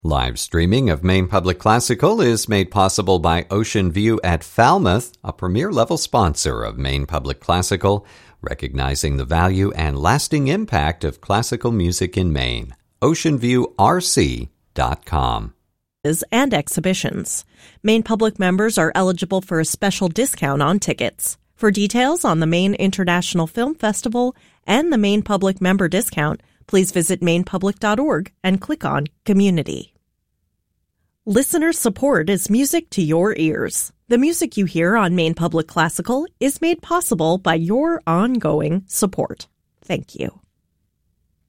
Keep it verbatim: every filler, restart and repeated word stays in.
Live streaming of Maine Public Classical is made possible by Ocean View at Falmouth, a premier-level sponsor of Maine Public Classical, recognizing the value and lasting impact of classical music in Maine. ocean view r c dot com. And exhibitions. Maine Public members are eligible for a special discount on tickets. For details on the Maine International Film Festival and the Maine Public member discount, please visit maine public dot org and click on Community. Listener support is music to your ears. The music you hear on Maine Public Classical is made possible by your ongoing support. Thank you.